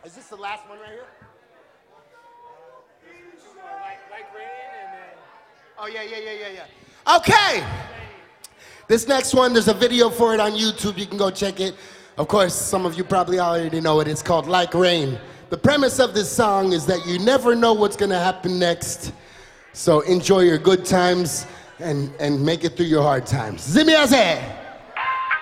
Is this the last one right here? Like rain and then... Oh, yeah. Okay. This next one, there's a video for it on YouTube. You can go check it. Of course, some of you probably already know it. It's called Like Rain. The premise of this song is that you never know what's going to happen next. So enjoy your good times and make it through your hard times. Zimiaze!